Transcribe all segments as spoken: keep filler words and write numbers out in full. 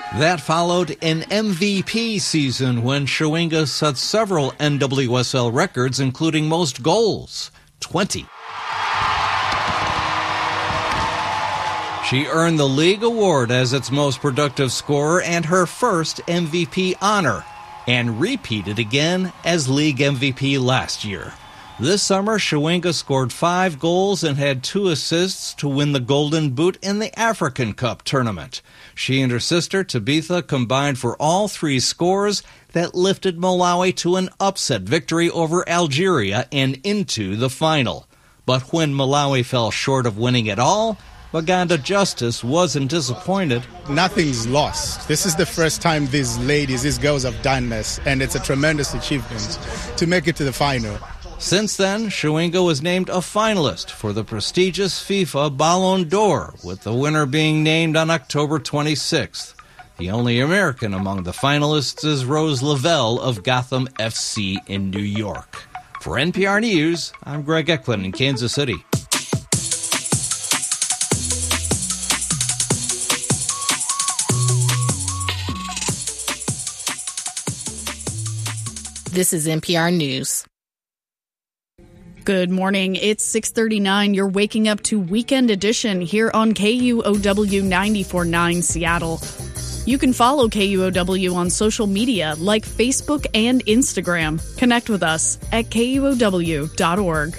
That followed an M V P season when Chewinga set several N W S L records, including most goals, twenty. She earned the league award as its most productive scorer and her first M V P honor, and repeated again as league M V P last year. This summer, Chewinga scored five goals and had two assists to win the Golden Boot in the African Cup tournament. She and her sister, Tabitha, combined for all three scores that lifted Malawi to an upset victory over Algeria and into the final. But when Malawi fell short of winning at all, Baganda Justice wasn't disappointed. Nothing's lost. This is the first time these ladies, these girls have done this, and it's a tremendous achievement to make it to the final. Since then, Chewinga was named a finalist for the prestigious FIFA Ballon d'Or, with the winner being named on October twenty-sixth. The only American among the finalists is Rose Lavelle of Gotham F C in New York. For N P R News, I'm Greg Eklund in Kansas City. This is N P R News. Good morning. It's six thirty-nine. You're waking up to Weekend Edition here on K U O W ninety-four point nine Seattle. You can follow K U O W on social media like Facebook and Instagram. Connect with us at K U O W dot org.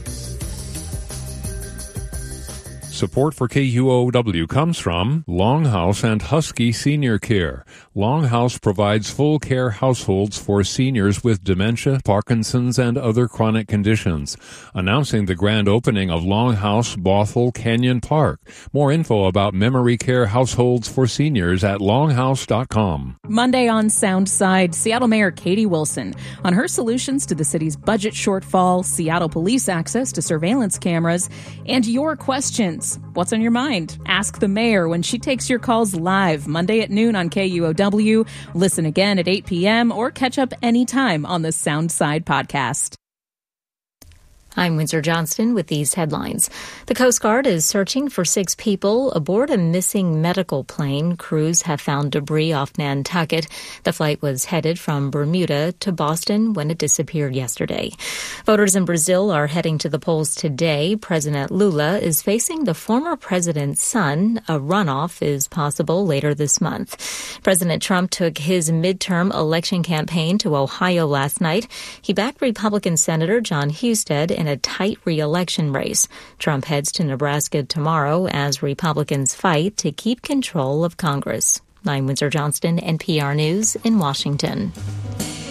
Support for K U O W comes from Longhouse and Husky Senior Care. Longhouse provides full care households for seniors with dementia, Parkinson's, and other chronic conditions. Announcing the grand opening of Longhouse Bothell Canyon Park. More info about memory care households for seniors at longhouse dot com. Monday on Soundside, Seattle Mayor Katie Wilson on her solutions to the city's budget shortfall, Seattle police access to surveillance cameras, and your questions. What's on your mind? Ask the mayor when she takes your calls live Monday at noon on K U O W. Listen again at eight p.m. or catch up anytime on the Soundside podcast. I'm Windsor Johnston with these headlines. The Coast Guard is searching for six people aboard a missing medical plane. Crews have found debris off Nantucket. The flight was headed from Bermuda to Boston when it disappeared yesterday. Voters in Brazil are heading to the polls today. President Lula is facing the former president's son. A runoff is possible later this month. President Trump took his midterm election campaign to Ohio last night. He backed Republican Senator John Husted in a tight re-election race. Trump heads to Nebraska tomorrow as Republicans fight to keep control of Congress. I'm Windsor Johnston, N P R News in Washington.